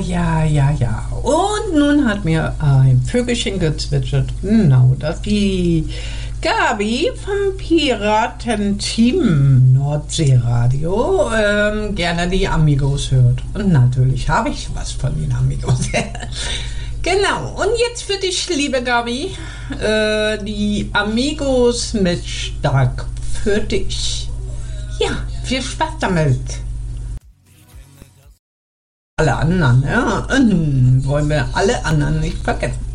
ja. Und nun hat mir ein Vögelchen gezwitschert. Genau, dass die Gabi vom Piratenteam Nordseeradio gerne die Amigos hört. Und natürlich habe ich was von den Amigos. Genau, und jetzt für dich, liebe Gabi, die Amigos mit Stark für dich. Ja, viel Spaß damit. Alle anderen, ja, wollen wir alle anderen nicht vergessen.